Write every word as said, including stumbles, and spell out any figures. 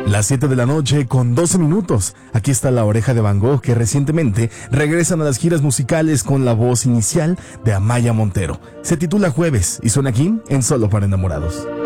Las siete de la noche con doce minutos. Aquí está La Oreja de Van Gogh, que recientemente regresan a las giras musicales con la voz inicial de Amaya Montero. Se titula Jueves y suena aquí en Solo para Enamorados.